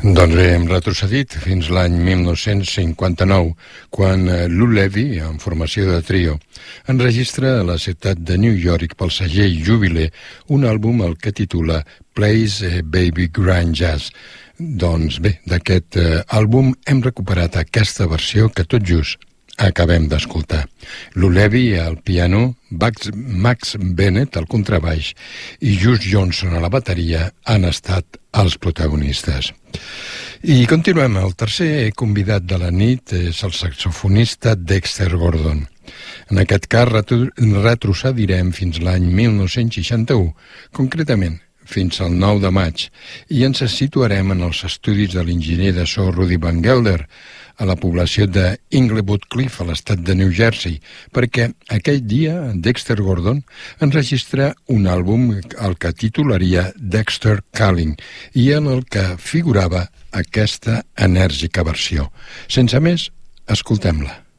Doncs bé, hem retrocedit fins l'any 1959, quan Lou Levy, en formació de trio, enregistra a la ciutat de New York pel segell Jubilee un àlbum el que titula Plays Baby Grand Jazz. Doncs bé, d'aquest àlbum hem recuperat aquesta versió que tot just acabem d'escoltar. Lou Levy al piano, Max Bennett al contrabaix i Just Johnson a la bateria han estat els protagonistes. I continuem. El tercer convidat de la nit és el saxofonista Dexter Gordon. En aquest cas retrocedirem fins l'any 1961, concretament fins al 9 de maig, i ens situarem en els estudis de l'enginyer de so Rudy Van Gelder, a la població de Inglewood Cliff, a l'estat de New Jersey, perquè aquell dia Dexter Gordon enregistra un àlbum el que titularia Dexter Calling i en el que figurava aquesta enèrgica versió. Sense més, escoltem-la.